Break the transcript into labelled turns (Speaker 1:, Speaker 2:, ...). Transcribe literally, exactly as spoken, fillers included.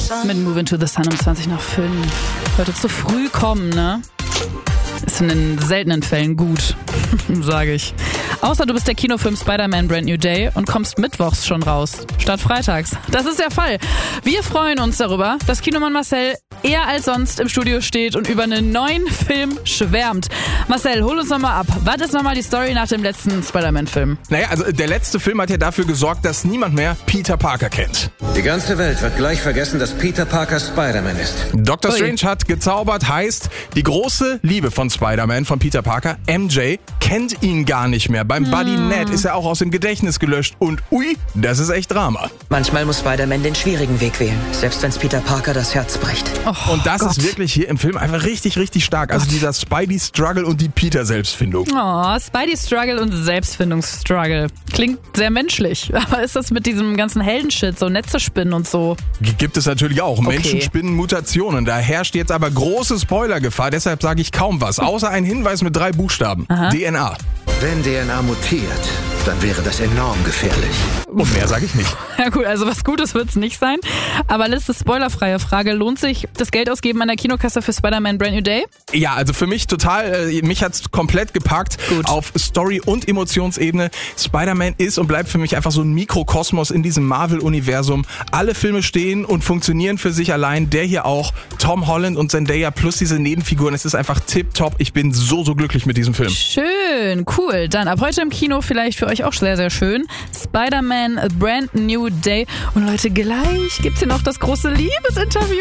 Speaker 1: Mit Move Into the Sun um zwanzig nach fünf. Heute zu früh kommen, ne? Ist in den seltenen Fällen gut, sage ich. Außer du bist der Kinofilm Spider-Man Brand New Day und kommst mittwochs schon raus, statt freitags. Das ist der Fall. Wir freuen uns darüber, dass Kinomann Marcel eher als sonst im Studio steht und über einen neuen Film schwärmt. Marcel, hol uns nochmal ab. Was ist nochmal die Story nach dem letzten Spider-Man-Film?
Speaker 2: Naja, also der letzte Film hat ja dafür gesorgt, dass niemand mehr Peter Parker kennt.
Speaker 3: Die ganze Welt wird gleich vergessen, dass Peter Parker Spider-Man ist.
Speaker 2: Doctor
Speaker 1: Ui.
Speaker 2: Strange hat gezaubert, heißt, die große Liebe von Spider-Man, von Peter Parker, M J, kennt ihn gar nicht mehr. Beim Buddy Ned ist er auch aus dem Gedächtnis gelöscht. Und ui, das ist echt Drama.
Speaker 4: Manchmal muss Spider-Man den schwierigen Weg wählen, selbst wenn es Peter Parker das Herz bricht.
Speaker 1: Oh,
Speaker 2: Und das
Speaker 1: Gott.
Speaker 2: ist wirklich hier im Film einfach richtig, richtig stark. Also dieser Spidey-Struggle und die Peter-Selbstfindung.
Speaker 1: Oh, Spidey-Struggle und Selbstfindungsstruggle. Klingt sehr menschlich. Aber ist das mit diesem ganzen Heldenshit, so Netze spinnen und so?
Speaker 2: Gibt es natürlich auch.
Speaker 1: Okay.
Speaker 2: Menschen spinnen Mutationen. Da herrscht jetzt aber große Spoilergefahr. Deshalb sage ich kaum was. Außer ein Hinweis mit drei Buchstaben.
Speaker 1: Aha.
Speaker 2: D N A.
Speaker 3: Wenn D N A mutiert, dann wäre das enorm gefährlich.
Speaker 2: Und mehr sage ich nicht.
Speaker 1: Ja gut, also was Gutes wird's nicht sein. Aber letzte spoilerfreie Frage. Lohnt sich das Geld ausgeben an der Kinokasse für Spider-Man Brand New Day?
Speaker 2: Ja, also für mich total, äh, mich hat's komplett gepackt.
Speaker 1: Gut.
Speaker 2: Auf Story- und Emotionsebene. Spider-Man ist und bleibt für mich einfach so ein Mikrokosmos in diesem Marvel-Universum. Alle Filme stehen und funktionieren für sich allein. Der hier auch. Tom Holland und Zendaya plus diese Nebenfiguren. Es ist einfach tipptopp. Ich bin so, so glücklich mit diesem Film.
Speaker 1: Schön, cool. Dann ab heute im Kino vielleicht für euch auch sehr, sehr schön. Spider-Man A Brand New Day. Und Leute, gleich gibt's hier noch das große Liebesinterview.